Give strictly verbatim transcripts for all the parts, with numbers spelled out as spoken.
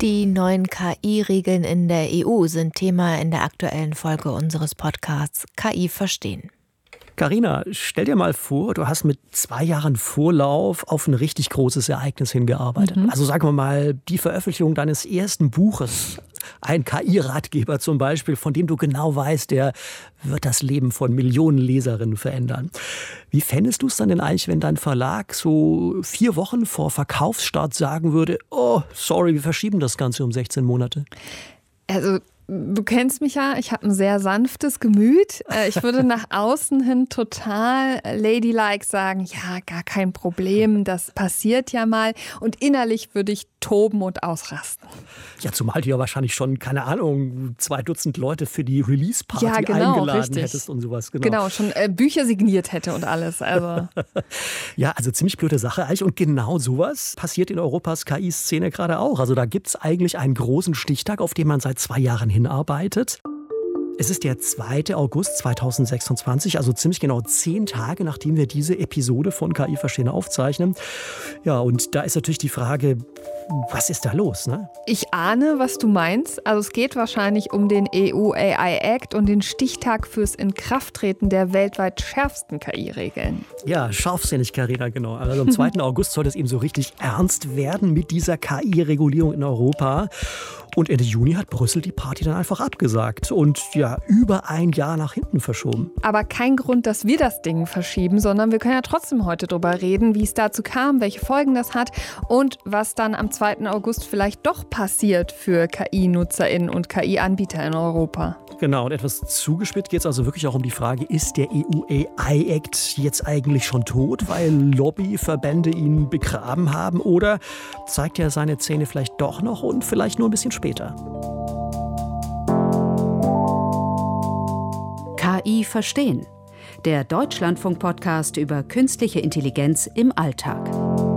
Die neuen K I-Regeln in der E U sind Thema in der aktuellen Folge unseres Podcasts K I verstehen. Carina, stell dir mal vor, du hast mit zwei Jahren Vorlauf auf ein richtig großes Ereignis hingearbeitet. Mhm. Also sagen wir mal, die Veröffentlichung deines ersten Buches. Ein K I-Ratgeber zum Beispiel, von dem du genau weißt, der wird das Leben von Millionen Leserinnen verändern. Wie fändest du es dann denn eigentlich, wenn dein Verlag so vier Wochen vor Verkaufsstart sagen würde, oh, sorry, wir verschieben das Ganze um sechzehn Monate? Also du kennst mich ja, ich habe ein sehr sanftes Gemüt. Ich würde nach außen hin total ladylike sagen, ja, gar kein Problem, das passiert ja mal. Und innerlich würde ich toben und ausrasten. Ja, zumal du ja wahrscheinlich schon, keine Ahnung, zwei Dutzend Leute für die Release-Party ja, genau, eingeladen richtig. hättest und sowas. Genau, genau schon äh, Bücher signiert hätte und alles. Also. Ja, also ziemlich blöde Sache eigentlich. Und genau sowas passiert in Europas K I-Szene gerade auch. Also da gibt es eigentlich einen großen Stichtag, auf den man seit zwei Jahren hinarbeitet. Es ist der zweite August zweitausendsechsundzwanzig, also ziemlich genau zehn Tage, nachdem wir diese Episode von K I verstehen aufzeichnen. Ja, und da ist natürlich die Frage, was ist da los, ne? Ich ahne, was du meinst. Also es geht wahrscheinlich um den E U A I Act und den Stichtag fürs Inkrafttreten der weltweit schärfsten K I-Regeln. Ja, scharfsinnig, Carina, genau. Also am zweiten August soll es eben so richtig ernst werden mit dieser K I-Regulierung in Europa. Und Ende Juni hat Brüssel die Party dann einfach abgesagt und ja, über ein Jahr nach hinten verschoben. Aber kein Grund, dass wir das Ding verschieben, sondern wir können ja trotzdem heute drüber reden, wie es dazu kam, welche Folgen das hat und was dann am zweiten August vielleicht doch passiert für K I-NutzerInnen und K I-Anbieter in Europa. Genau, und etwas zugespitzt geht es also wirklich auch um die Frage, ist der E U A I Act jetzt eigentlich schon tot, weil Lobbyverbände ihn begraben haben, oder zeigt er seine Zähne vielleicht doch noch und vielleicht nur ein bisschen später? K I verstehen. Der Deutschlandfunk-Podcast über künstliche Intelligenz im Alltag.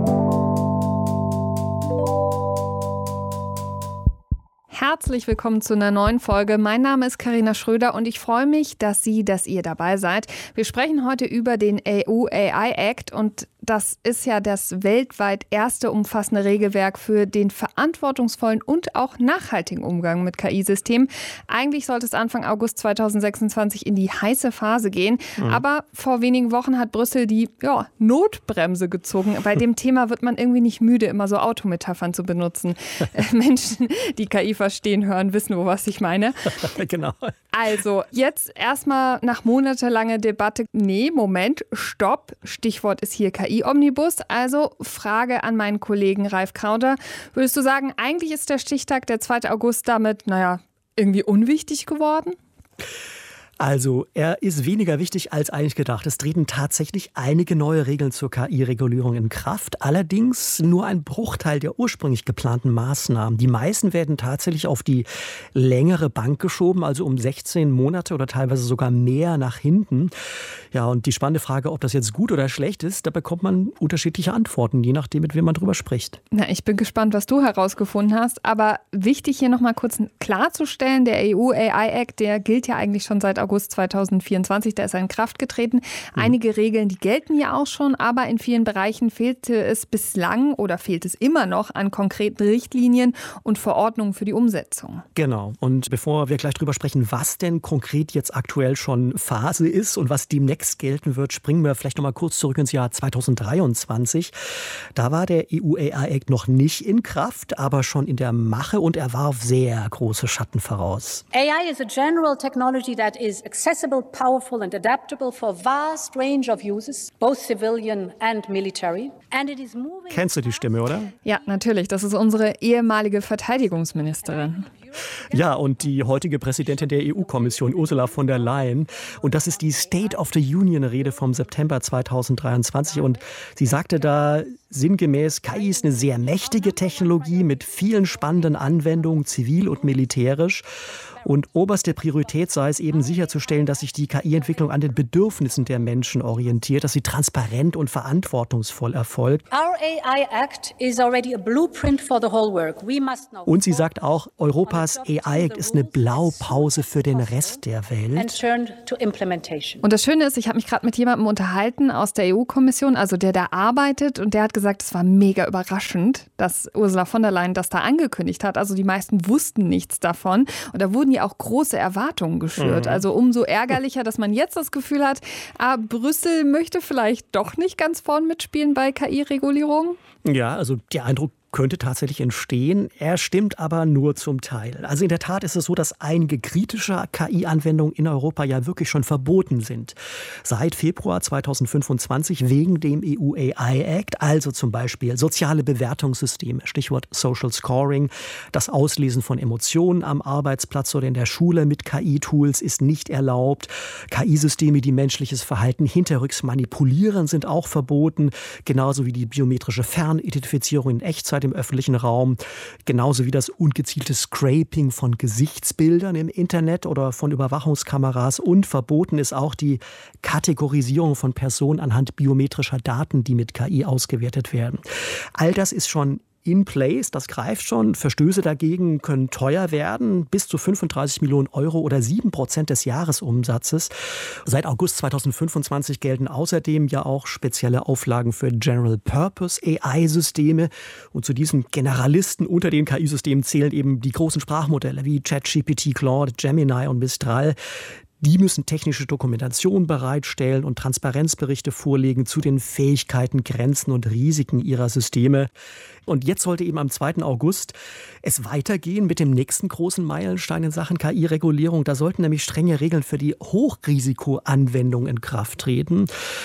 Herzlich willkommen zu einer neuen Folge. Mein Name ist Carina Schröder und ich freue mich, dass Sie, dass ihr dabei seid. Wir sprechen heute über den E U A I Act und das ist ja das weltweit erste umfassende Regelwerk für den verantwortungsvollen und auch nachhaltigen Umgang mit K I-Systemen. Eigentlich sollte es Anfang August zweitausendsechsundzwanzig in die heiße Phase gehen, mhm. aber vor wenigen Wochen hat Brüssel die ja, Notbremse gezogen. Bei dem Thema wird man irgendwie nicht müde, immer so Autometaphern zu benutzen. Menschen, die K I verstehen, hören, wissen, wo was ich meine. Genau. Also, jetzt erstmal nach monatelanger Debatte. Nee, Moment, stopp. Stichwort ist hier K I-Omnibus. Also, Frage an meinen Kollegen Ralf Krauter. Würdest du sagen, eigentlich ist der Stichtag, der zweite August, damit, naja, irgendwie unwichtig geworden? Also, er ist weniger wichtig als eigentlich gedacht. Es treten tatsächlich einige neue Regeln zur K I-Regulierung in Kraft. Allerdings nur ein Bruchteil der ursprünglich geplanten Maßnahmen. Die meisten werden tatsächlich auf die längere Bank geschoben, also um sechzehn Monate oder teilweise sogar mehr nach hinten. Ja, und die spannende Frage, ob das jetzt gut oder schlecht ist, da bekommt man unterschiedliche Antworten, je nachdem, mit wem man drüber spricht. Na, ich bin gespannt, was du herausgefunden hast. Aber wichtig hier nochmal kurz klarzustellen, der E U A I Act, der gilt ja eigentlich schon seit August zweitausendvierundzwanzig, da ist er in Kraft getreten. Mhm. Einige Regeln, die gelten ja auch schon, aber in vielen Bereichen fehlte es bislang oder fehlt es immer noch an konkreten Richtlinien und Verordnungen für die Umsetzung. Genau. Und bevor wir gleich drüber sprechen, was denn konkret jetzt aktuell schon Phase ist und was demnächst gelten wird, springen wir vielleicht noch mal kurz zurück ins Jahr zweitausenddreiundzwanzig. Da war der E U A I Act noch nicht in Kraft, aber schon in der Mache und er warf sehr große Schatten voraus. A I is a general technology that is accessible, powerful and adaptable for vast range of uses, both civilian and military. And it is moving. Kennst du die Stimme, oder? Ja, natürlich. Das ist unsere ehemalige Verteidigungsministerin. Ja, und die heutige Präsidentin der E U-Kommission, Ursula von der Leyen. Und das ist die State of the Union-Rede vom September zweitausenddreiundzwanzig. Und sie sagte da sinngemäß, K I ist eine sehr mächtige Technologie mit vielen spannenden Anwendungen, zivil und militärisch. Und oberste Priorität sei es eben sicherzustellen, dass sich die K I-Entwicklung an den Bedürfnissen der Menschen orientiert, dass sie transparent und verantwortungsvoll erfolgt. Our A I Act is already a blueprint for the whole work. We must know. Und sie sagt auch, Europa Europas A I Act ist eine Blaupause für den Rest der Welt. Und das Schöne ist, ich habe mich gerade mit jemandem unterhalten aus der E U-Kommission, also der da arbeitet, und der hat gesagt, es war mega überraschend, dass Ursula von der Leyen das da angekündigt hat. Also die meisten wussten nichts davon und da wurden ja auch große Erwartungen geschürt. Mhm. Also umso ärgerlicher, dass man jetzt das Gefühl hat, ah, Brüssel möchte vielleicht doch nicht ganz vorn mitspielen bei K I-Regulierung. Ja, also der Eindruck könnte tatsächlich entstehen. Er stimmt aber nur zum Teil. Also in der Tat ist es so, dass einige kritische K I-Anwendungen in Europa ja wirklich schon verboten sind. Seit Februar zweitausendfünfundzwanzig wegen dem E U A I Act, also zum Beispiel soziale Bewertungssysteme, Stichwort Social Scoring, das Auslesen von Emotionen am Arbeitsplatz oder in der Schule mit K I-Tools ist nicht erlaubt. K I-Systeme, die menschliches Verhalten hinterrücks manipulieren, sind auch verboten, genauso wie die biometrische Fernidentifizierung in Echtzeit im öffentlichen Raum, genauso wie das ungezielte Scraping von Gesichtsbildern im Internet oder von Überwachungskameras, und verboten ist auch die Kategorisierung von Personen anhand biometrischer Daten, die mit K I ausgewertet werden. All das ist schon in place, das greift schon. Verstöße dagegen können teuer werden, bis zu fünfunddreißig Millionen Euro oder sieben Prozent des Jahresumsatzes. Seit August zweitausendfünfundzwanzig gelten außerdem ja auch spezielle Auflagen für General-Purpose A I-Systeme. Und zu diesen Generalisten unter den K I-Systemen zählen eben die großen Sprachmodelle wie ChatGPT, Claude, Gemini und Mistral. Die müssen technische Dokumentation bereitstellen und Transparenzberichte vorlegen zu den Fähigkeiten, Grenzen und Risiken ihrer Systeme. Und jetzt sollte eben am zweiten August es weitergehen mit dem nächsten großen Meilenstein in Sachen K I-Regulierung. Da sollten nämlich strenge Regeln für die Hochrisikoanwendung in Kraft treten.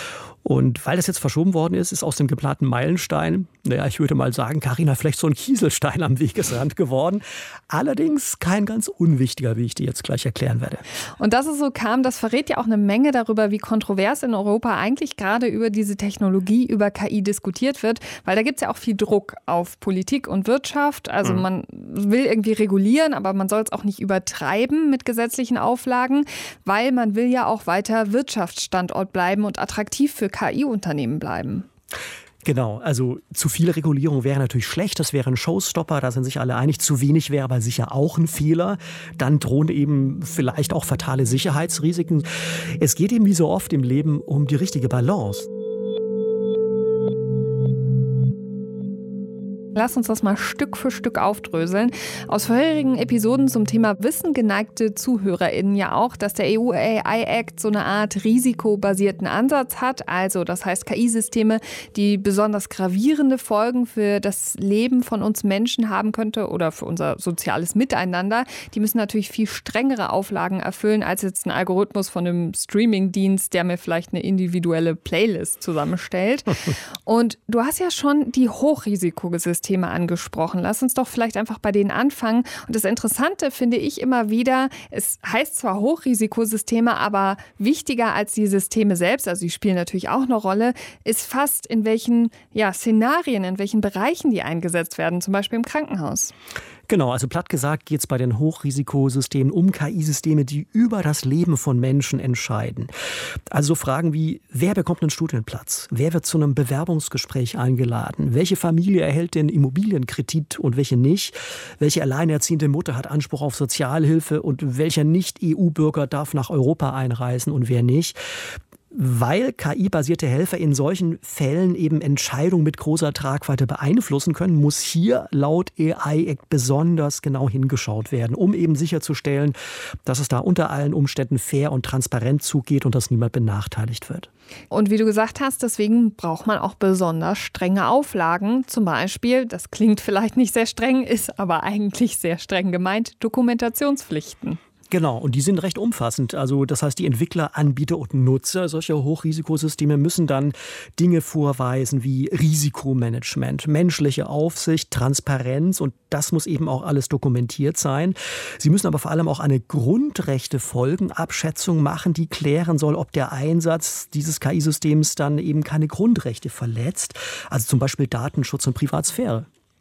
Und weil das jetzt verschoben worden ist, ist aus dem geplanten Meilenstein, naja, ich würde mal sagen, Carina, vielleicht so ein Kieselstein am Wegesrand geworden. Allerdings kein ganz unwichtiger, wie ich dir jetzt gleich erklären werde. Und dass es so kam, das verrät ja auch eine Menge darüber, wie kontrovers in Europa eigentlich gerade über diese Technologie, über K I diskutiert wird. Weil da gibt es ja auch viel Druck auf Politik und Wirtschaft. Also mhm. man will irgendwie regulieren, aber man soll es auch nicht übertreiben mit gesetzlichen Auflagen, weil man will ja auch weiter Wirtschaftsstandort bleiben und attraktiv für K I-Unternehmen bleiben. Genau, also zu viel Regulierung wäre natürlich schlecht, das wäre ein Showstopper, da sind sich alle einig. Zu wenig wäre aber sicher auch ein Fehler. Dann drohen eben vielleicht auch fatale Sicherheitsrisiken. Es geht eben wie so oft im Leben um die richtige Balance. Lass uns das mal Stück für Stück aufdröseln. Aus vorherigen Episoden zum Thema Wissen geneigte ZuhörerInnen ja auch, dass der E U A I Act so eine Art risikobasierten Ansatz hat. Also das heißt K I-Systeme, die besonders gravierende Folgen für das Leben von uns Menschen haben könnte oder für unser soziales Miteinander. Die müssen natürlich viel strengere Auflagen erfüllen als jetzt ein Algorithmus von einem Streaming-Dienst, der mir vielleicht eine individuelle Playlist zusammenstellt. Und du hast ja schon die Hochrisikosysteme Thema angesprochen. Lass uns doch vielleicht einfach bei denen anfangen. Und das Interessante finde ich immer wieder, es heißt zwar Hochrisikosysteme, aber wichtiger als die Systeme selbst, also die spielen natürlich auch eine Rolle, ist fast in welchen ja, Szenarien, in welchen Bereichen die eingesetzt werden, zum Beispiel im Krankenhaus. Genau, also platt gesagt geht es bei den Hochrisikosystemen um K I-Systeme, die über das Leben von Menschen entscheiden. Also so Fragen wie, wer bekommt einen Studienplatz? Wer wird zu einem Bewerbungsgespräch eingeladen? Welche Familie erhält den Immobilienkredit und welche nicht? Welche alleinerziehende Mutter hat Anspruch auf Sozialhilfe und welcher Nicht-E U-Bürger darf nach Europa einreisen und wer nicht? Weil K I-basierte Helfer in solchen Fällen eben Entscheidungen mit großer Tragweite beeinflussen können, muss hier laut A I Act besonders genau hingeschaut werden, um eben sicherzustellen, dass es da unter allen Umständen fair und transparent zugeht und dass niemand benachteiligt wird. Und wie du gesagt hast, deswegen braucht man auch besonders strenge Auflagen. Zum Beispiel, das klingt vielleicht nicht sehr streng, ist aber eigentlich sehr streng gemeint, Dokumentationspflichten. Genau, und die sind recht umfassend. Also das heißt, die Entwickler, Anbieter und Nutzer solcher Hochrisikosysteme müssen dann Dinge vorweisen wie Risikomanagement, menschliche Aufsicht, Transparenz, und das muss eben auch alles dokumentiert sein. Sie müssen aber vor allem auch eine Grundrechtefolgenabschätzung machen, die klären soll, ob der Einsatz dieses K I-Systems dann eben keine Grundrechte verletzt, also zum Beispiel Datenschutz und Privatsphäre.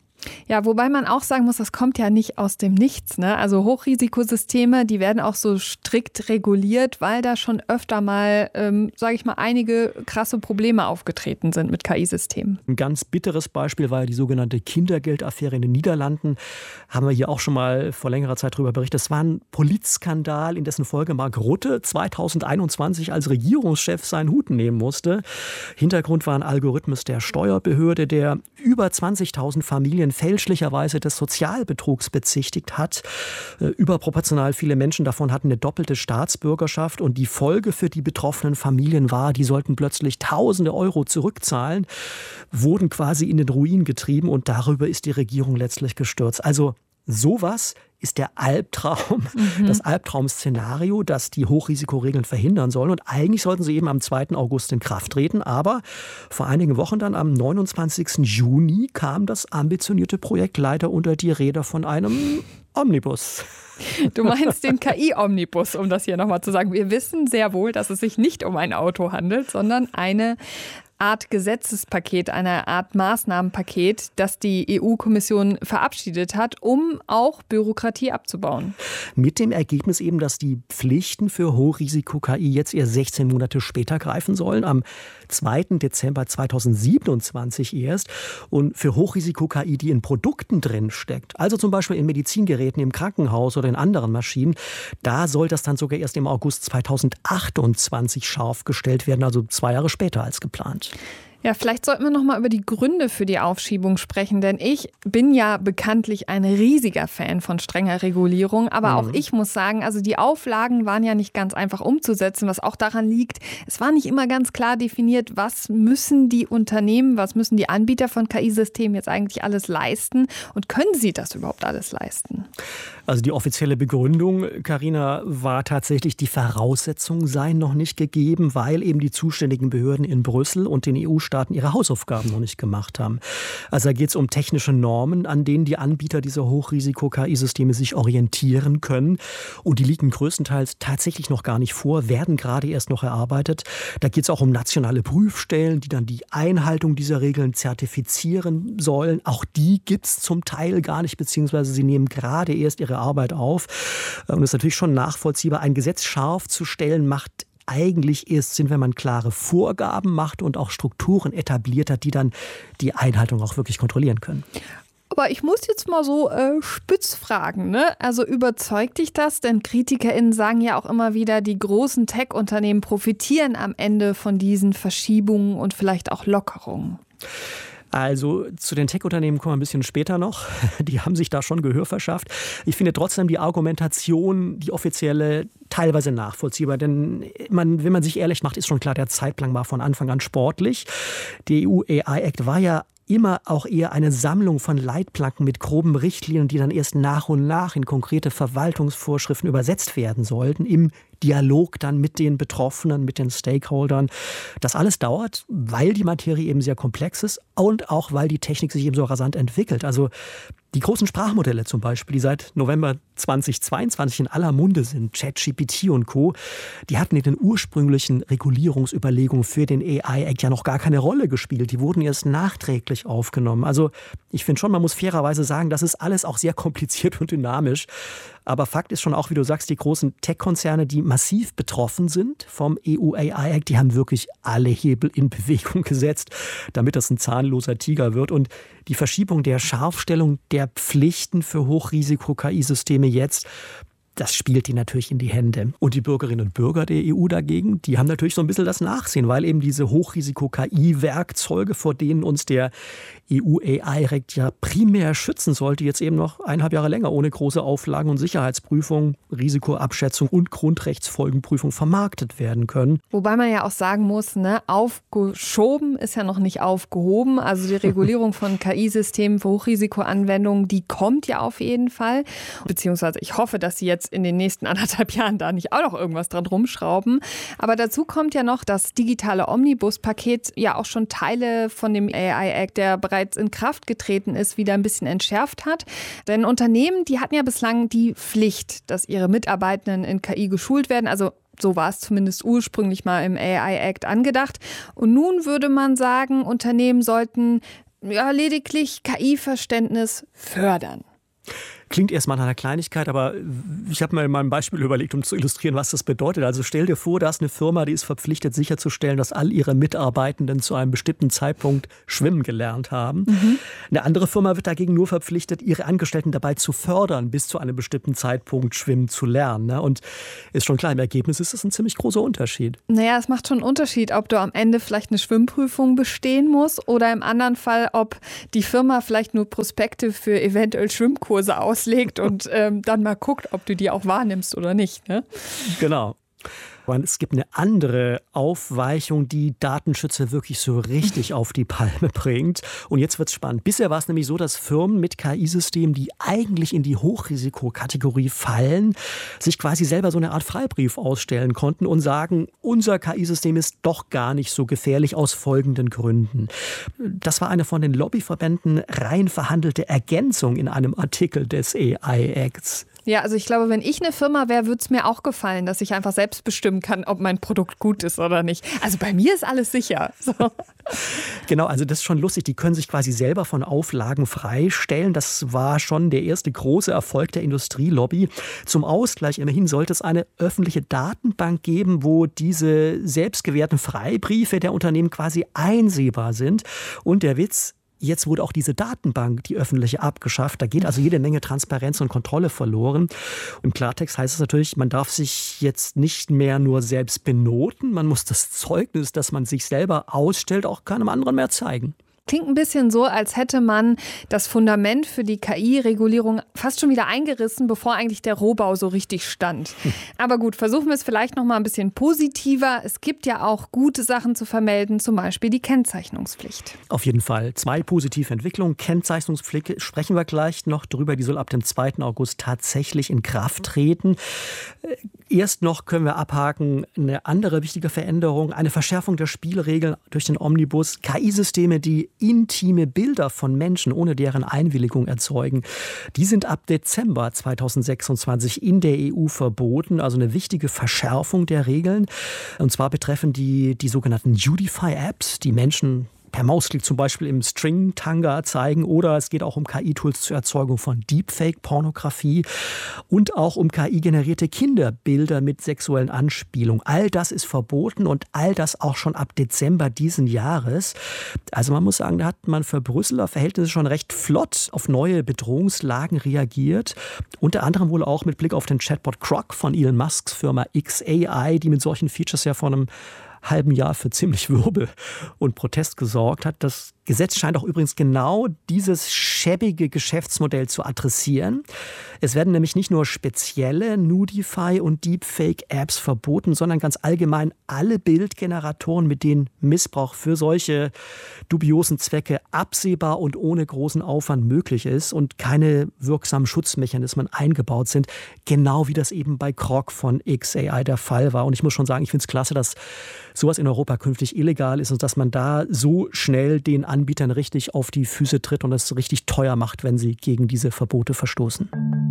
Ja, wobei man auch sagen muss, das kommt ja nicht aus dem Nichts, ne? Also Hochrisikosysteme, die werden auch so strikt reguliert, weil da schon öfter mal, ähm, sage ich mal, einige krasse Probleme aufgetreten sind mit K I-Systemen. Ein ganz bitteres Beispiel war ja die sogenannte Kindergeldaffäre in den Niederlanden. Haben wir hier auch schon mal vor längerer Zeit darüber berichtet. Das war ein Polizskandal, in dessen Folge Mark Rutte zweitausendeinundzwanzig als Regierungschef seinen Hut nehmen musste. Hintergrund war ein Algorithmus der Steuerbehörde, der über zwanzigtausend Familien fälschlicherweise des Sozialbetrugs bezichtigt hat. Überproportional viele Menschen davon hatten eine doppelte Staatsbürgerschaft und die Folge für die betroffenen Familien war, die sollten plötzlich Tausende Euro zurückzahlen, wurden quasi in den Ruin getrieben und darüber ist die Regierung letztlich gestürzt. Also sowas ist der Albtraum, mhm. das Albtraum-Szenario, das die Hochrisikoregeln verhindern sollen. Und eigentlich sollten sie eben am zweiten August in Kraft treten. Aber vor einigen Wochen dann, am neunundzwanzigsten Juni, kam das ambitionierte Projekt leider unter die Räder von einem Omnibus. Du meinst den K I-Omnibus, um das hier nochmal zu sagen. Wir wissen sehr wohl, dass es sich nicht um ein Auto handelt, sondern eine Art Gesetzespaket, eine Art Maßnahmenpaket, das die E U-Kommission verabschiedet hat, um auch Bürokratie abzubauen. Mit dem Ergebnis eben, dass die Pflichten für Hochrisiko-K I jetzt eher sechzehn Monate später greifen sollen, am zweiten Dezember zweitausendsiebenundzwanzig erst. Und für Hochrisiko-K I, die in Produkten drin steckt, also zum Beispiel in Medizingeräten im Krankenhaus oder in anderen Maschinen, da soll das dann sogar erst im August zweitausendachtundzwanzig scharf gestellt werden, also zwei Jahre später als geplant. Ja, vielleicht sollten wir noch mal über die Gründe für die Aufschiebung sprechen, denn ich bin ja bekanntlich ein riesiger Fan von strenger Regulierung, aber mhm. auch ich muss sagen, also die Auflagen waren ja nicht ganz einfach umzusetzen, was auch daran liegt, es war nicht immer ganz klar definiert, was müssen die Unternehmen, was müssen die Anbieter von K I-Systemen jetzt eigentlich alles leisten und können sie das überhaupt alles leisten? Also die offizielle Begründung, Carina, war tatsächlich, die Voraussetzungen seien noch nicht gegeben, weil eben die zuständigen Behörden in Brüssel und den E U-Staaten ihre Hausaufgaben noch nicht gemacht haben. Also da geht es um technische Normen, an denen die Anbieter dieser Hochrisiko-K I-Systeme sich orientieren können. Und die liegen größtenteils tatsächlich noch gar nicht vor, werden gerade erst noch erarbeitet. Da geht es auch um nationale Prüfstellen, die dann die Einhaltung dieser Regeln zertifizieren sollen. Auch die gibt es zum Teil gar nicht, beziehungsweise sie nehmen gerade erst ihre Arbeit auf. Und es ist natürlich schon nachvollziehbar, ein Gesetz scharf zu stellen, macht eigentlich erst Sinn, wenn man klare Vorgaben macht und auch Strukturen etabliert hat, die dann die Einhaltung auch wirklich kontrollieren können. Aber ich muss jetzt mal so äh, spitz fragen, ne? Also überzeugt dich das? Denn KritikerInnen sagen ja auch immer wieder, die großen Tech-Unternehmen profitieren am Ende von diesen Verschiebungen und vielleicht auch Lockerungen. Also zu den Tech-Unternehmen kommen wir ein bisschen später noch. Die haben sich da schon Gehör verschafft. Ich finde trotzdem die Argumentation, die offizielle, teilweise nachvollziehbar. Denn man, wenn man sich ehrlich macht, ist schon klar, der Zeitplan war von Anfang an sportlich. Der E U A I Act war ja immer auch eher eine Sammlung von Leitplanken mit groben Richtlinien, die dann erst nach und nach in konkrete Verwaltungsvorschriften übersetzt werden sollten, im Dialog dann mit den Betroffenen, mit den Stakeholdern. Das alles dauert, weil die Materie eben sehr komplex ist und auch, weil die Technik sich eben so rasant entwickelt. Also die großen Sprachmodelle zum Beispiel, die seit November zweitausendzweiundzwanzig in aller Munde sind, ChatGPT und Co., die hatten in den ursprünglichen Regulierungsüberlegungen für den A I Act ja noch gar keine Rolle gespielt. Die wurden erst nachträglich aufgenommen. Also ich finde schon, man muss fairerweise sagen, das ist alles auch sehr kompliziert und dynamisch. Aber Fakt ist schon auch, wie du sagst, die großen Tech-Konzerne, die massiv betroffen sind vom E U A I Act, die haben wirklich alle Hebel in Bewegung gesetzt, damit das ein zahnloser Tiger wird. Und die Verschiebung der Scharfstellung der Pflichten für Hochrisiko-K I-Systeme jetzt, das spielt die natürlich in die Hände. Und die Bürgerinnen und Bürger der E U dagegen, die haben natürlich so ein bisschen das Nachsehen, weil eben diese Hochrisiko-K I-Werkzeuge, vor denen uns der E U A I Act ja primär schützen sollte, jetzt eben noch eineinhalb Jahre länger ohne große Auflagen und Sicherheitsprüfung, Risikoabschätzung und Grundrechtsfolgenprüfung vermarktet werden können. Wobei man ja auch sagen muss, ne, aufgeschoben ist ja noch nicht aufgehoben. Also die Regulierung von K I-Systemen für Hochrisikoanwendungen, die kommt ja auf jeden Fall. Beziehungsweise ich hoffe, dass sie jetzt in den nächsten anderthalb Jahren da nicht auch noch irgendwas dran rumschrauben. Aber dazu kommt ja noch das digitale Omnibus-Paket, ja auch schon Teile von dem A I Act, der bereits in Kraft getreten ist, wieder ein bisschen entschärft hat. Denn Unternehmen, die hatten ja bislang die Pflicht, dass ihre Mitarbeitenden in K I geschult werden. Also so war es zumindest ursprünglich mal im A I Act angedacht. Und nun würde man sagen, Unternehmen sollten ja lediglich K I-Verständnis fördern. Klingt erstmal nach einer Kleinigkeit, aber ich habe mir mal ein Beispiel überlegt, um zu illustrieren, was das bedeutet. Also stell dir vor, da ist eine Firma, die ist verpflichtet sicherzustellen, dass all ihre Mitarbeitenden zu einem bestimmten Zeitpunkt schwimmen gelernt haben. Mhm. Eine andere Firma wird dagegen nur verpflichtet, ihre Angestellten dabei zu fördern, bis zu einem bestimmten Zeitpunkt schwimmen zu lernen. Und ist schon klar, im Ergebnis ist das ein ziemlich großer Unterschied. Naja, es macht schon einen Unterschied, ob du am Ende vielleicht eine Schwimmprüfung bestehen musst oder im anderen Fall, ob die Firma vielleicht nur Prospekte für eventuell Schwimmkurse auslegt und ähm, dann mal guckt, ob du die auch wahrnimmst oder nicht. Ne? Genau. Und es gibt eine andere Aufweichung, die Datenschützer wirklich so richtig auf die Palme bringt. Und jetzt wird's spannend. Bisher war es nämlich so, dass Firmen mit K I-Systemen, die eigentlich in die Hochrisikokategorie fallen, sich quasi selber so eine Art Freibrief ausstellen konnten und sagen, unser K I-System ist doch gar nicht so gefährlich aus folgenden Gründen. Das war eine von den Lobbyverbänden rein verhandelte Ergänzung in einem Artikel des A I-Acts. Ja, also ich glaube, wenn ich eine Firma wäre, würde es mir auch gefallen, dass ich einfach selbst bestimmen kann, ob mein Produkt gut ist oder nicht. Also bei mir ist alles sicher. So. Genau, also das ist schon lustig. Die können sich quasi selber von Auflagen freistellen. Das war schon der erste große Erfolg der Industrielobby. Zum Ausgleich immerhin sollte es eine öffentliche Datenbank geben, wo diese selbstgewährten Freibriefe der Unternehmen quasi einsehbar sind. Und der Witz: Jetzt wurde auch diese Datenbank, die öffentliche, abgeschafft. Da geht also jede Menge Transparenz und Kontrolle verloren. Im Klartext heißt es natürlich, man darf sich jetzt nicht mehr nur selbst benoten. Man muss das Zeugnis, das man sich selber ausstellt, auch keinem anderen mehr zeigen. Klingt ein bisschen so, als hätte man das Fundament für die K I-Regulierung fast schon wieder eingerissen, bevor eigentlich der Rohbau so richtig stand. Hm. Aber gut, versuchen wir es vielleicht noch mal ein bisschen positiver. Es gibt ja auch gute Sachen zu vermelden, zum Beispiel die Kennzeichnungspflicht. Auf jeden Fall. Zwei positive Entwicklungen. Kennzeichnungspflicht sprechen wir gleich noch drüber. Die soll ab dem zweiten August tatsächlich in Kraft treten. Erst noch können wir abhaken eine andere wichtige Veränderung, eine Verschärfung der Spielregeln durch den Omnibus. K I-Systeme, die intime Bilder von Menschen ohne deren Einwilligung erzeugen, die sind ab Dezember zweitausendsechsundzwanzig in der E U verboten. Also eine wichtige Verschärfung der Regeln. Und zwar betreffen die die sogenannten Udify-Apps, die Menschen per Mausklick zum Beispiel im String-Tanga zeigen, oder es geht auch um K I-Tools zur Erzeugung von Deepfake-Pornografie und auch um K I-generierte Kinderbilder mit sexuellen Anspielungen. All das ist verboten und all das auch schon ab Dezember diesen Jahres. Also man muss sagen, da hat man für Brüsseler Verhältnisse schon recht flott auf neue Bedrohungslagen reagiert. Unter anderem wohl auch mit Blick auf den Chatbot Grok von Elon Musks Firma X A I, die mit solchen Features ja vor einem halben Jahr für ziemlich Wirbel und Protest gesorgt hat. Das Gesetz scheint auch übrigens genau dieses schäbige Geschäftsmodell zu adressieren. Es werden nämlich nicht nur spezielle Nudify- und Deepfake-Apps verboten, sondern ganz allgemein alle Bildgeneratoren, mit denen Missbrauch für solche dubiosen Zwecke absehbar und ohne großen Aufwand möglich ist und keine wirksamen Schutzmechanismen eingebaut sind, genau wie das eben bei Grok von X A I der Fall war. Und ich muss schon sagen, ich finde es klasse, dass sowas in Europa künftig illegal ist und dass man da so schnell den Anbietern richtig auf die Füße tritt und es richtig teuer macht, wenn sie gegen diese Verbote verstoßen.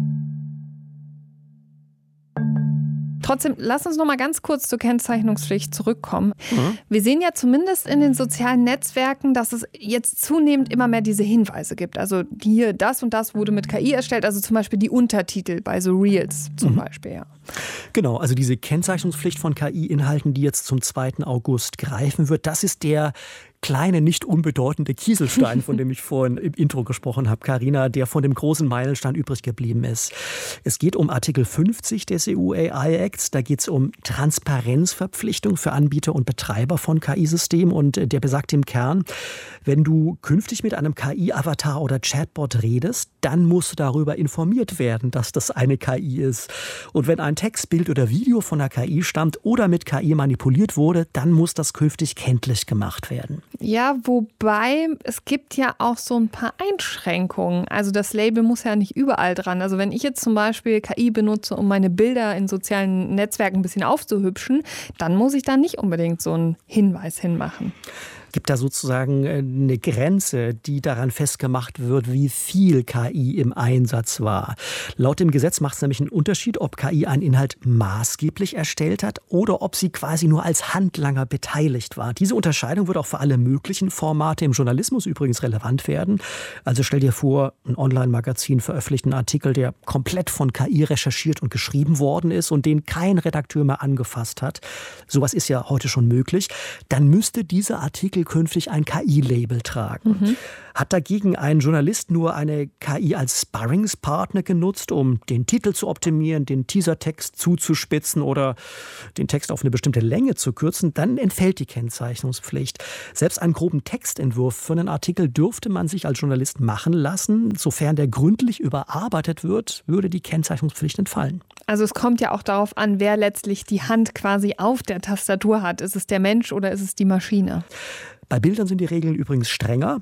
Trotzdem, lass uns noch mal ganz kurz zur Kennzeichnungspflicht zurückkommen. Mhm. Wir sehen ja zumindest in den sozialen Netzwerken, dass es jetzt zunehmend immer mehr diese Hinweise gibt. Also hier, das und das wurde mit K I erstellt, also zum Beispiel die Untertitel bei so Reels zum mhm. Beispiel, ja. Genau, also diese Kennzeichnungspflicht von K I-Inhalten, die jetzt zum zweiten August greifen wird, das ist der kleine, nicht unbedeutende Kieselstein, von dem ich vorhin im Intro gesprochen habe, Carina, der von dem großen Meilenstein übrig geblieben ist. Es geht um Artikel fünfzig des E U A I-Acts. Da geht es um Transparenzverpflichtung für Anbieter und Betreiber von K I-Systemen. Und der besagt im Kern, wenn du künftig mit einem K I-Avatar oder Chatbot redest, dann musst du darüber informiert werden, dass das eine K I ist. Und wenn ein Text, Bild oder Video von einer K I stammt oder mit K I manipuliert wurde, dann muss das künftig kenntlich gemacht werden. Ja, wobei es gibt ja auch so ein paar Einschränkungen. Also das Label muss ja nicht überall dran. Also wenn ich jetzt zum Beispiel K I benutze, um meine Bilder in sozialen Netzwerken ein bisschen aufzuhübschen, dann muss ich da nicht unbedingt so einen Hinweis hinmachen. gibt da sozusagen eine Grenze, die daran festgemacht wird, wie viel K I im Einsatz war. Laut dem Gesetz macht es nämlich einen Unterschied, ob K I einen Inhalt maßgeblich erstellt hat oder ob sie quasi nur als Handlanger beteiligt war. Diese Unterscheidung wird auch für alle möglichen Formate im Journalismus übrigens relevant werden. Also stell dir vor, ein Online-Magazin veröffentlicht einen Artikel, der komplett von K I recherchiert und geschrieben worden ist und den kein Redakteur mehr angefasst hat. Sowas ist ja heute schon möglich. Dann müsste dieser Artikel künftig ein K I-Label tragen. Mhm. Hat dagegen ein Journalist nur eine K I als Sparringspartner genutzt, um den Titel zu optimieren, den Teasertext zuzuspitzen oder den Text auf eine bestimmte Länge zu kürzen, dann entfällt die Kennzeichnungspflicht. Selbst einen groben Textentwurf für einen Artikel dürfte man sich als Journalist machen lassen. Sofern der gründlich überarbeitet wird, würde die Kennzeichnungspflicht entfallen. Also es kommt ja auch darauf an, wer letztlich die Hand quasi auf der Tastatur hat. Ist es der Mensch oder ist es die Maschine? Bei Bildern sind die Regeln übrigens strenger.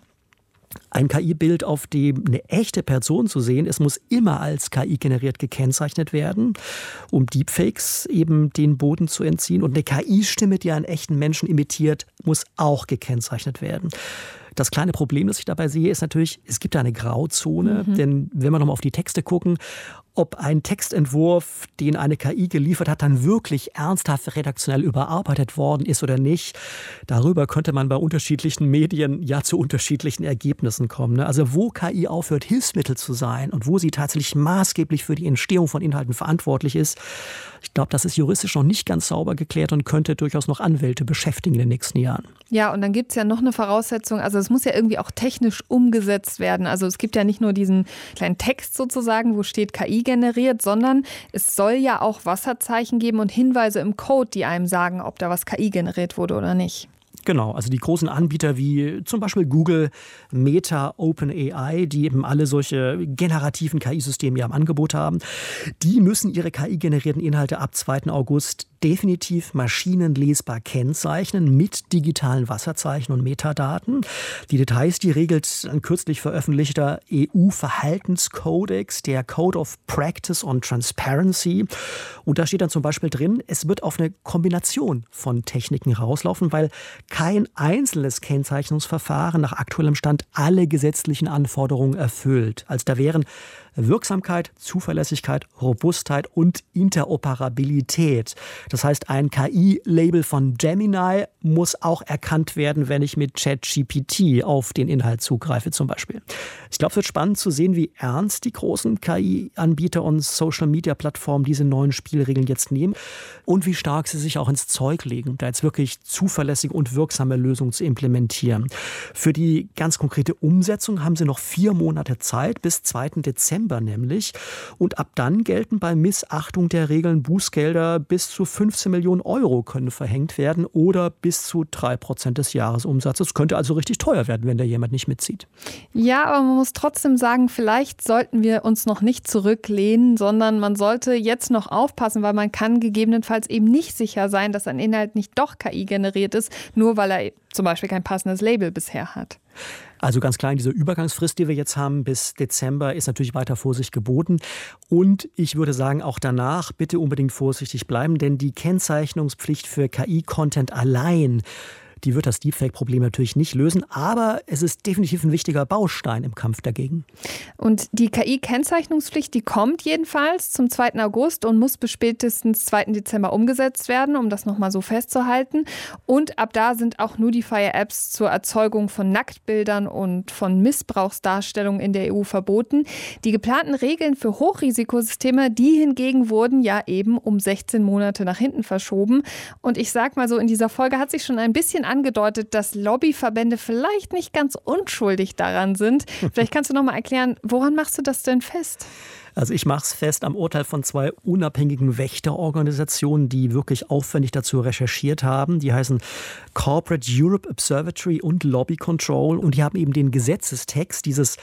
Ein K I-Bild, auf dem eine echte Person zu sehen ist, muss immer als K I generiert gekennzeichnet werden, um Deepfakes eben den Boden zu entziehen. Und eine K I-Stimme, die einen echten Menschen imitiert, muss auch gekennzeichnet werden. Das kleine Problem, das ich dabei sehe, ist natürlich, es gibt da eine Grauzone. Mhm. Denn wenn wir nochmal auf die Texte gucken, ob ein Textentwurf, den eine K I geliefert hat, dann wirklich ernsthaft redaktionell überarbeitet worden ist oder nicht, darüber könnte man bei unterschiedlichen Medien ja zu unterschiedlichen Ergebnissen kommen. Also wo K I aufhört, Hilfsmittel zu sein und wo sie tatsächlich maßgeblich für die Entstehung von Inhalten verantwortlich ist, ich glaube, das ist juristisch noch nicht ganz sauber geklärt und könnte durchaus noch Anwälte beschäftigen in den nächsten Jahren. Ja, und dann gibt es ja noch eine Voraussetzung, also es muss ja irgendwie auch technisch umgesetzt werden. Also es gibt ja nicht nur diesen kleinen Text sozusagen, wo steht K I generiert, sondern es soll ja auch Wasserzeichen geben und Hinweise im Code, die einem sagen, ob da was K I generiert wurde oder nicht. Genau, also die großen Anbieter wie zum Beispiel Google, Meta, OpenAI, die eben alle solche generativen K I-Systeme ja im Angebot haben, die müssen ihre K I-generierten Inhalte ab zweiten August definitiv maschinenlesbar kennzeichnen mit digitalen Wasserzeichen und Metadaten. Die Details, die regelt ein kürzlich veröffentlichter E U-Verhaltenskodex, der Code of Practice on Transparency. Und da steht dann zum Beispiel drin, es wird auf eine Kombination von Techniken rauslaufen, weil kein einzelnes Kennzeichnungsverfahren nach aktuellem Stand alle gesetzlichen Anforderungen erfüllt. Also da wären Wirksamkeit, Zuverlässigkeit, Robustheit und Interoperabilität. Das heißt, ein K I-Label von Gemini muss auch erkannt werden, wenn ich mit ChatGPT auf den Inhalt zugreife zum Beispiel. Ich glaube, es wird spannend zu sehen, wie ernst die großen K I-Anbieter und Social-Media-Plattformen diese neuen Spielregeln jetzt nehmen und wie stark sie sich auch ins Zeug legen, da jetzt wirklich zuverlässige und wirksame Lösungen zu implementieren. Für die ganz konkrete Umsetzung haben sie noch vier Monate Zeit, bis zweiten Dezember nämlich. Und ab dann gelten bei Missachtung der Regeln Bußgelder bis zu fünfzehn Millionen Euro können verhängt werden oder bis zu drei Prozent des Jahresumsatzes. Könnte also richtig teuer werden, wenn da jemand nicht mitzieht. Ja, aber man muss trotzdem sagen, vielleicht sollten wir uns noch nicht zurücklehnen, sondern man sollte jetzt noch aufpassen, weil man kann gegebenenfalls eben nicht sicher sein, dass ein Inhalt nicht doch K I generiert ist, nur weil er zum Beispiel kein passendes Label bisher hat. Also ganz klar, diese Übergangsfrist, die wir jetzt haben bis Dezember, ist natürlich weiter Vorsicht geboten. Und ich würde sagen, auch danach bitte unbedingt vorsichtig bleiben, denn die Kennzeichnungspflicht für K I-Content allein, die wird das Deepfake-Problem natürlich nicht lösen, aber es ist definitiv ein wichtiger Baustein im Kampf dagegen. Und die K I-Kennzeichnungspflicht, die kommt jedenfalls zum zweiten August und muss bis spätestens zweiten Dezember umgesetzt werden, um das nochmal so festzuhalten. Und ab da sind auch Notifier-Apps zur Erzeugung von Nacktbildern und von Missbrauchsdarstellungen in der E U verboten. Die geplanten Regeln für Hochrisikosysteme, die hingegen wurden ja eben um sechzehn Monate nach hinten verschoben. Und ich sag mal so, in dieser Folge hat sich schon ein bisschen angedeutet, dass Lobbyverbände vielleicht nicht ganz unschuldig daran sind. Vielleicht kannst du noch mal erklären, woran machst du das denn fest? Also ich mache es fest am Urteil von zwei unabhängigen Wächterorganisationen, die wirklich aufwendig dazu recherchiert haben. Die heißen Corporate Europe Observatory und Lobby Control und die haben eben den Gesetzestext dieses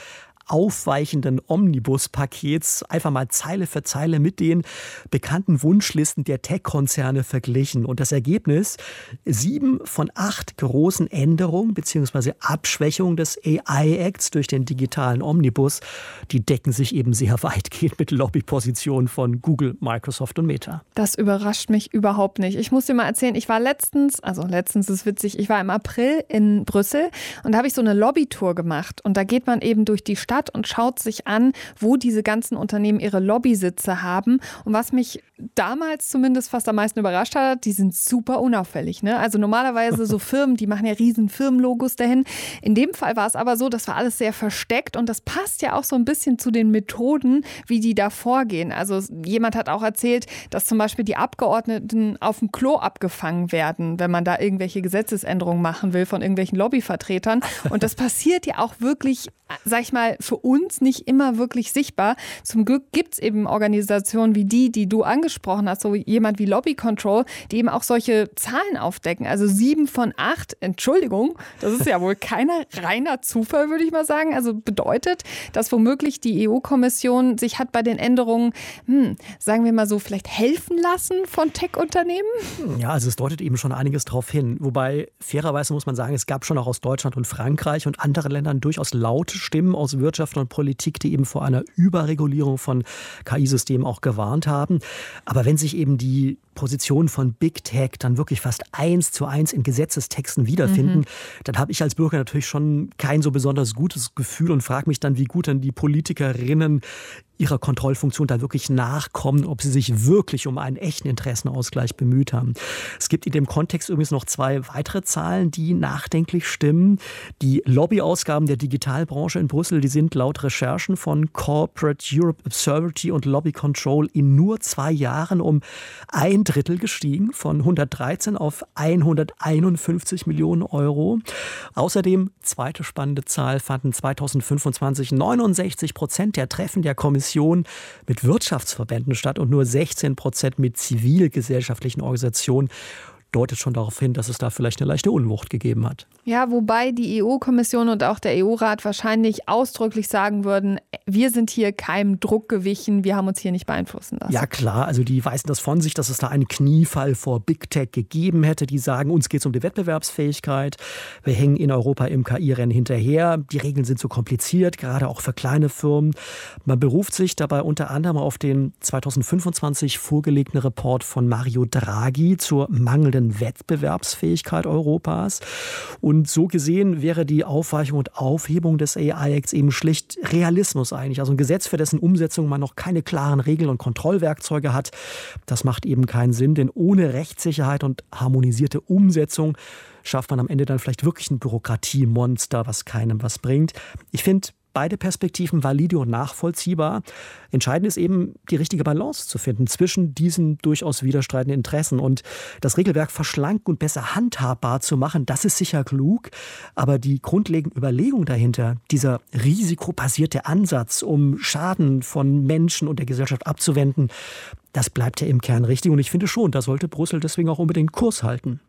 aufweichenden Omnibus-Pakets einfach mal Zeile für Zeile mit den bekannten Wunschlisten der Tech-Konzerne verglichen. Und das Ergebnis, sieben von acht großen Änderungen bzw. Abschwächungen des A I-Acts durch den digitalen Omnibus, die decken sich eben sehr weitgehend mit Lobbypositionen von Google, Microsoft und Meta. Das überrascht mich überhaupt nicht. Ich muss dir mal erzählen, ich war letztens, also letztens ist witzig, ich war im April in Brüssel und da habe ich so eine Lobbytour gemacht. Und da geht man eben durch die Stadt und schaut sich an, wo diese ganzen Unternehmen ihre Lobbysitze haben. Und was mich damals zumindest fast am meisten überrascht hat, die sind super unauffällig. Ne? Also normalerweise so Firmen, die machen ja riesen Firmenlogos dahin. In dem Fall war es aber so, das war alles sehr versteckt und das passt ja auch so ein bisschen zu den Methoden, wie die da vorgehen. Also jemand hat auch erzählt, dass zum Beispiel die Abgeordneten auf dem Klo abgefangen werden, wenn man da irgendwelche Gesetzesänderungen machen will von irgendwelchen Lobbyvertretern. Und das passiert ja auch wirklich, sag ich mal, für uns nicht immer wirklich sichtbar. Zum Glück gibt es eben Organisationen wie die, die du angesprochen hast, so jemand wie Lobby Control, die eben auch solche Zahlen aufdecken. Also sieben von acht, Entschuldigung, das ist ja wohl kein reiner Zufall, würde ich mal sagen. Also bedeutet, dass womöglich die E U-Kommission sich hat bei den Änderungen, hm, sagen wir mal so, vielleicht helfen lassen von Tech-Unternehmen? Ja, also es deutet eben schon einiges drauf hin. Wobei, fairerweise muss man sagen, es gab schon auch aus Deutschland und Frankreich und anderen Ländern durchaus laute Stimmen aus Wirtschaft und Politik, die eben vor einer Überregulierung von K I-Systemen auch gewarnt haben. Aber wenn sich eben die Positionen von Big Tech dann wirklich fast eins zu eins in Gesetzestexten wiederfinden, mhm. dann habe ich als Bürger natürlich schon kein so besonders gutes Gefühl und frage mich dann, wie gut dann die Politikerinnen ihrer Kontrollfunktion da wirklich nachkommen, ob sie sich wirklich um einen echten Interessenausgleich bemüht haben. Es gibt in dem Kontext übrigens noch zwei weitere Zahlen, die nachdenklich stimmen. Die Lobbyausgaben der Digitalbranche in Brüssel, die sind laut Recherchen von Corporate Europe Observatory und Lobby Control in nur zwei Jahren um ein Drittel gestiegen, von hundertdreizehn auf hunderteinundfünfzig Millionen Euro. Außerdem, zweite spannende Zahl, fanden zweitausendfünfundzwanzig neunundsechzig Prozent der Treffen der Kommission mit Wirtschaftsverbänden statt und nur sechzehn Prozent mit zivilgesellschaftlichen Organisationen. Deutet schon darauf hin, dass es da vielleicht eine leichte Unwucht gegeben hat. Ja, wobei die E U-Kommission und auch der E U-Rat wahrscheinlich ausdrücklich sagen würden, wir sind hier keinem Druck gewichen, wir haben uns hier nicht beeinflussen lassen. Ja klar, also die weisen das von sich, dass es da einen Kniefall vor Big Tech gegeben hätte. Die sagen, uns geht es um die Wettbewerbsfähigkeit, wir hängen in Europa im K I-Rennen hinterher, die Regeln sind zu kompliziert, gerade auch für kleine Firmen. Man beruft sich dabei unter anderem auf den zweitausendfünfundzwanzig vorgelegten Report von Mario Draghi zur mangelnden Wettbewerbsfähigkeit Europas. Und so gesehen wäre die Aufweichung und Aufhebung des A I-Acts eben schlicht Realismus eigentlich. Also ein Gesetz, für dessen Umsetzung man noch keine klaren Regeln und Kontrollwerkzeuge hat, das macht eben keinen Sinn, denn ohne Rechtssicherheit und harmonisierte Umsetzung schafft man am Ende dann vielleicht wirklich ein Bürokratiemonster, was keinem was bringt. Ich finde beide Perspektiven valide und nachvollziehbar. Entscheidend ist eben, die richtige Balance zu finden zwischen diesen durchaus widerstreitenden Interessen. Und das Regelwerk verschlanken und besser handhabbar zu machen, das ist sicher klug. Aber die grundlegende Überlegung dahinter, dieser risikobasierte Ansatz, um Schaden von Menschen und der Gesellschaft abzuwenden, das bleibt ja im Kern richtig. Und ich finde schon, da sollte Brüssel deswegen auch unbedingt Kurs halten.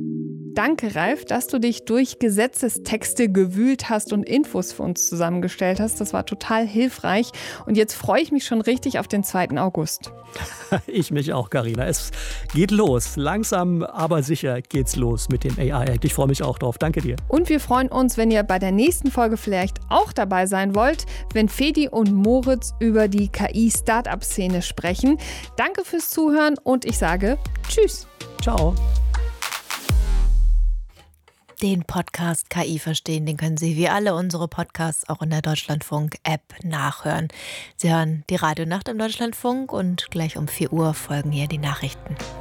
Danke, Ralf, dass du dich durch Gesetzestexte gewühlt hast und Infos für uns zusammengestellt hast. Das war total hilfreich. Und jetzt freue ich mich schon richtig auf den zweiten August. Ich mich auch, Carina. Es geht los. Langsam, aber sicher geht's los mit dem A I-Act. Ich freue mich auch drauf. Danke dir. Und wir freuen uns, wenn ihr bei der nächsten Folge vielleicht auch dabei sein wollt, wenn Fedi und Moritz über die K I-Startup-Szene sprechen. Danke fürs Zuhören und ich sage Tschüss. Ciao. Den Podcast K I verstehen, den können Sie wie alle unsere Podcasts auch in der Deutschlandfunk-App nachhören. Sie hören die Radionacht im Deutschlandfunk und gleich um vier Uhr folgen hier die Nachrichten.